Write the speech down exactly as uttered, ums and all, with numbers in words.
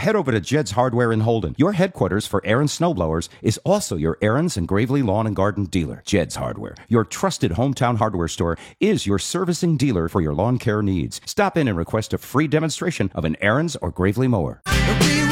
head over to Jed's Hardware in Holden. Your headquarters for Aaron's snowblowers is also your Aaron's and Gravely Lawn and Garden dealer. Jed's Hardware, your trusted hometown hardware store, is your servicing dealer for your lawn care needs. Stop in and request a free demonstration of an Aaron's or Gravely mower. We